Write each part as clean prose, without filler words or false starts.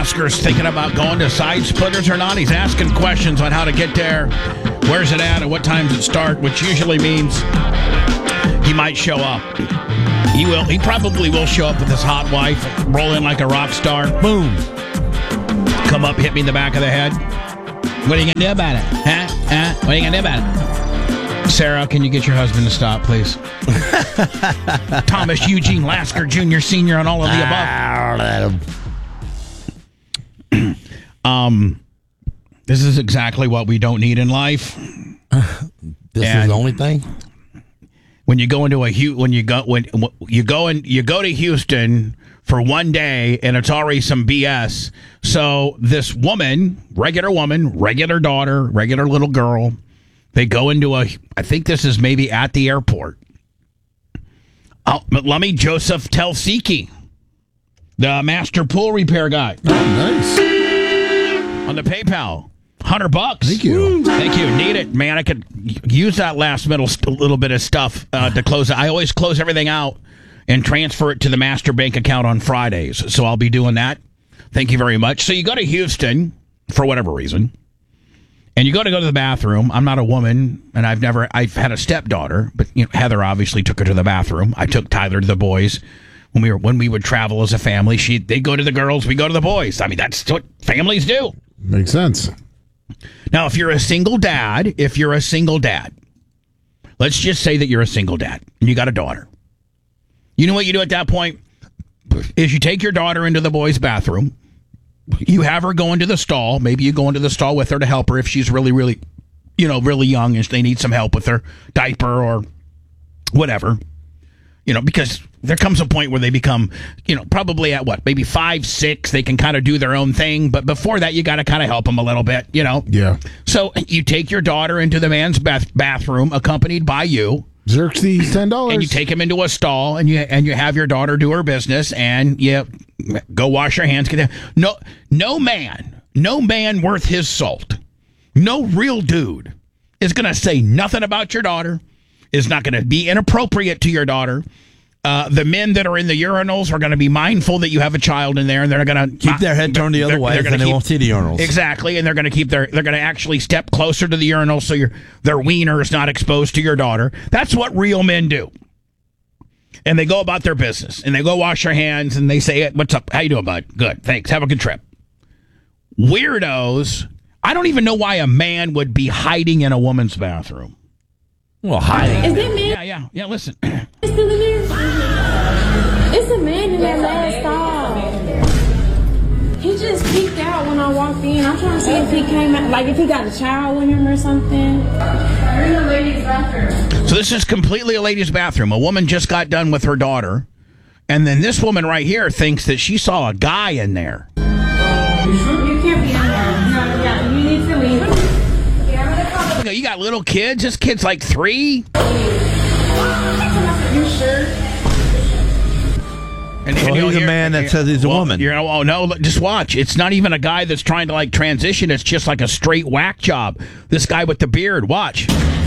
Oscar's thinking about going to Side Splitters or not. He's asking questions on how to get there, where's it at, and what times it start, which usually means he might show up. He will. He probably will show up with his hot wife, roll in like a rock star. Boom. Come up, hit me in the back of the head. What are you going to do about it? Huh? What are you going to do about it? Sarah, can you get your husband to stop, please? Thomas Eugene Lasker Jr., Sr., and all of the above. This is exactly what we don't need in life. This is the only thing. When you go into when you go to Houston for one day and it's already some BS. So this woman, regular daughter, regular little girl, they go into I think this is maybe at the airport. Let me Joseph Telsiki, the master pool repair guy. Oh, nice. On the PayPal. $100. Thank you. Thank you. Need it, man. I could use that last little bit of stuff to close it. I always close everything out and transfer it to the master bank account on Fridays. So I'll be doing that. Thank you very much. So you go to Houston for whatever reason, and you go to the bathroom. I'm not a woman, and I've had a stepdaughter, but Heather obviously took her to the bathroom. I took Tyler to the boys. When we would travel as a family, they go to the girls, we go to the boys. I mean, that's what families do. Makes sense. Now, if you're a single dad, let's just say that you're a single dad and you got a daughter. You know what you do at that point is you take your daughter into the boys' bathroom. You have her go into the stall. Maybe you go into the stall with her to help her if she's really, really, really young and they need some help with her diaper or whatever. Because there comes a point where they become, probably at maybe 5, 6, they can kind of do their own thing. But before that, you got to kind of help them a little bit, Yeah. So you take your daughter into the man's bathroom, accompanied by you. Xerxes, $10. And you take him into a stall, and you have your daughter do her business, and you go wash your hands. No man worth his salt, no real dude is going to say nothing about your daughter, is not going to be inappropriate to your daughter. The men that are in the urinals are going to be mindful that you have a child in there, and they're going to keep their head turned the other way, and they won't see the urinals. Exactly, and they're going to actually step closer to the urinal so their wiener is not exposed to your daughter. That's what real men do. And they go about their business, and they go wash their hands, and they say, "What's up? How you doing, bud? Good, thanks. Have a good trip." Weirdos. I don't even know why a man would be hiding in a woman's bathroom. Well, hiding. Is that man? Yeah. Listen. It's still in there? It's a man in that last stall. He just peeked out when I walked in. I'm trying to see if he came out, like if he got a child with him or something. We're in the ladies' bathroom. So this is completely a ladies' bathroom. A woman just got done with her daughter, and then this woman right here thinks that she saw a guy in there. You can't be in there. No, yeah, you need to leave. You got little kids? This kid's like 3? You sure? And he's a man that says he's a woman. No, just watch. It's not even a guy that's trying to transition. It's just like a straight whack job. This guy with the beard. Watch.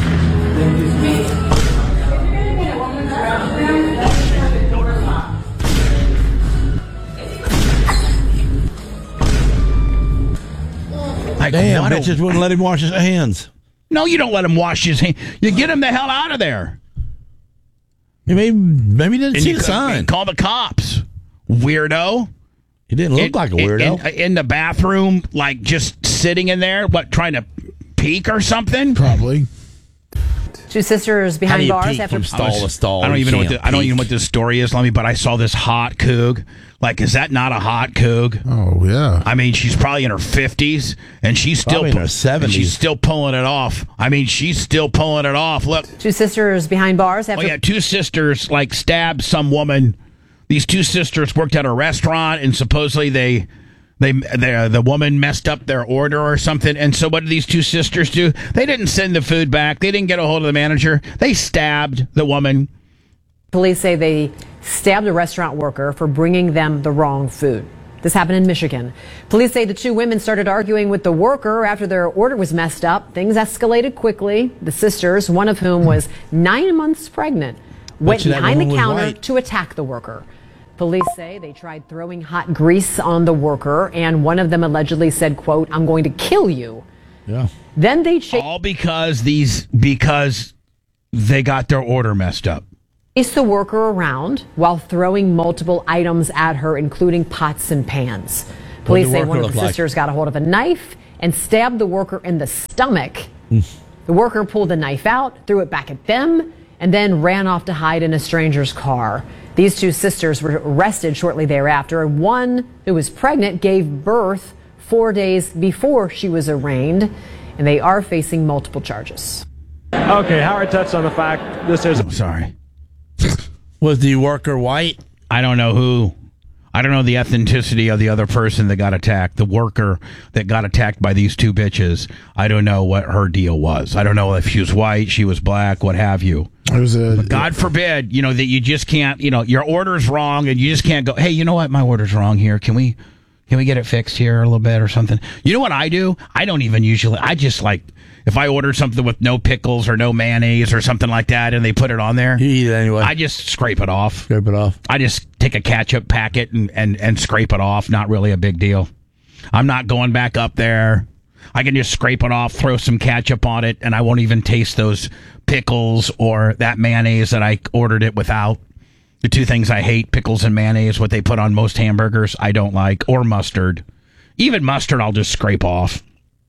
Damn, bitches wouldn't let him wash his hands. No, you don't let him wash his hands. You get him the hell out of there. Maybe he didn't see the sign. Call the cops. Weirdo. He didn't look like a weirdo. In the bathroom, just sitting in there, trying to peek or something? Probably. Two sisters behind bars after from stall to stall. I don't even know what this story is, but I saw this hot coog. Is that not a hot coog? Oh yeah. I mean, she's probably in her 50s, and she's still in her 70s. And she's still pulling it off. I mean, she's still pulling it off. Look. Two sisters behind bars after. Two sisters stabbed some woman. These two sisters worked at a restaurant, and supposedly the woman messed up their order or something. And so what did these two sisters do? They didn't send the food back. They didn't get a hold of the manager. They stabbed the woman. Police say they stabbed a restaurant worker for bringing them the wrong food. This happened in Michigan. Police say the two women started arguing with the worker after their order was messed up. Things escalated quickly. The sisters, one of whom was 9 months pregnant, went behind the counter to attack the worker. Police say they tried throwing hot grease on the worker, and one of them allegedly said, quote, "I'm going to kill you." Yeah. Then they chased All because they got their order messed up. the worker around while throwing multiple items at her, including pots and pans. Police say one of the sisters got a hold of a knife and stabbed the worker in the stomach. The worker pulled the knife out, threw it back at them, and then ran off to hide in a stranger's car. These two sisters were arrested shortly thereafter. One who was pregnant gave birth 4 days before she was arraigned, and they are facing multiple charges. Okay, Howard touched on the fact this is... Sorry. Was the worker white? I don't know who. I don't know the ethnicity of the other person that got attacked. The worker that got attacked by these two bitches. I don't know what her deal was. I don't know if she was white, she was black, what have you. It was God forbid, that you just can't, your order's wrong and you just can't go, hey, you know what? My order's wrong here. Can we get it fixed here a little bit or something? You know what I do? I don't even usually, I just like, if I order something with no pickles or no mayonnaise or something like that and they put it on there, You eat it anyway. I just scrape it off. Scrape it off. I just take a ketchup packet and scrape it off. Not really a big deal. I'm not going back up there. I can just scrape it off, throw some ketchup on it, and I won't even taste those pickles or that mayonnaise that I ordered it without. The two things I hate, pickles and mayonnaise, what they put on most hamburgers, I don't like, or mustard. Even mustard, I'll just scrape off.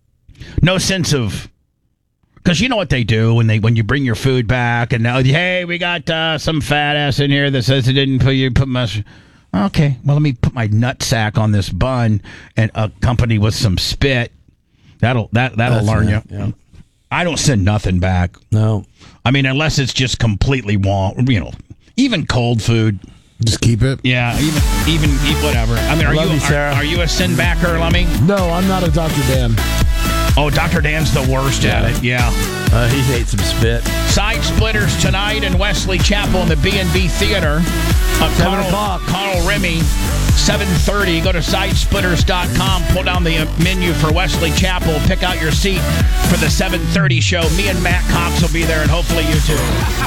No sense of... Because you know what they do when you bring your food back and now, hey, we got some fat ass in here that says it didn't put mustard. Okay, well, let me put my nut sack on this bun and accompany with some spit. That'll learn you. Yeah. I don't send nothing back. No. I mean, unless it's just completely wrong. Even cold food. just keep it. Yeah, even whatever. I mean, are you a send backer, Lummy? No, I'm not a Dr. Dan. Oh, Dr. Dan's the worst at it. Yeah. He's ate some spit. Side Splitters tonight in Wesley Chapel in the B&B Theater. 7 o'clock. Carl Remy, 7:30. Go to sidesplitters.com. Pull down the menu for Wesley Chapel. Pick out your seat for the 7:30 show. Me and Matt Cox will be there, and hopefully you too.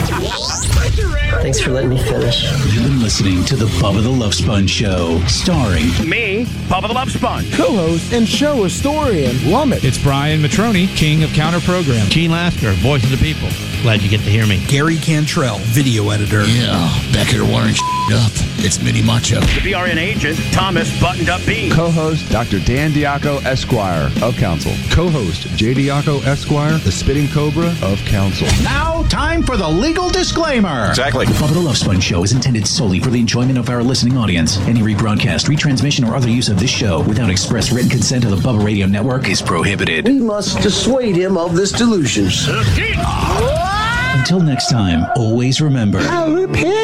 Thanks for letting me finish. You've been listening to the Bubba the Love Sponge Show, starring Me, Bubba the Love Sponge. Co-host and show historian, Lummit. It's Brian Matroni, king of counter program. Gene Lasker, voice of the people. Glad you get to hear me. Gary Cantrell, video editor. Yeah, back here wiring up. It's Mini Macho. The BRN agent, Thomas Buttoned Up Bean. Co-host, Dr. Dan Diaco, Esquire of Council. Co-host, J. Diaco, Esquire, the Spitting Cobra of Council. Now, time for the legal disclaimer. Exactly. The Bubba the Love Sponge Show is intended solely for the enjoyment of our listening audience. Any rebroadcast, retransmission, or other use of this show without express written consent of the Bubba Radio Network is prohibited. We must dissuade him of this delusion. Until next time, always remember... I'll repent.